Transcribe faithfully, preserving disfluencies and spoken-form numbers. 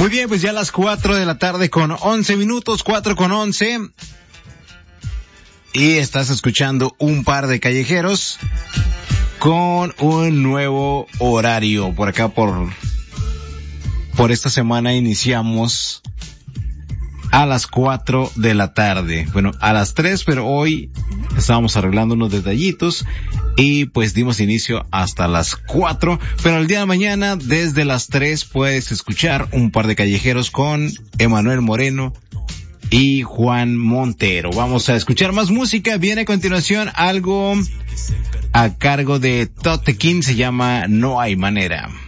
Muy bien, pues ya a las cuatro de la tarde con once minutos, cuatro con once. Y estás escuchando Un Par de Callejeros con un nuevo horario. Por acá, por, por esta semana iniciamos a las cuatro de la tarde. Bueno, a las tres, pero hoy estábamos arreglando unos detallitos y pues dimos inicio hasta las cuatro. Pero el día de mañana, desde las tres, puedes escuchar Un Par de Callejeros con Emanuel Moreno y Juan Montero. Vamos a escuchar más música. Viene a continuación algo a cargo de Tote King, se llama No Hay Manera.